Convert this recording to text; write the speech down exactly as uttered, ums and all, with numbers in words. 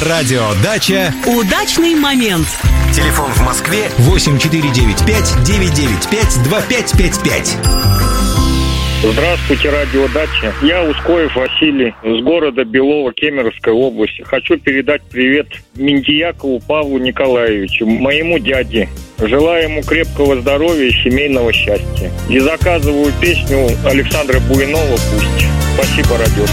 Радио Дача. Удачный момент. Телефон в Москве восемь четыре девять пять девять девять пять два пять пять пять. Здравствуйте, Радио Дача. Я Ускоев Василий, с города Белово, Кемеровской области. Хочу передать привет Миндиякову Павлу Николаевичу, моему дяде. Желаю ему крепкого здоровья и семейного счастья. И заказываю песню Александра Буйнова «Пусть». Спасибо, Радио Дача.